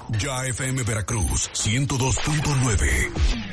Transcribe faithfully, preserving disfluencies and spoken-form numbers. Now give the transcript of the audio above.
Ya F M Veracruz, ciento dos punto nueve.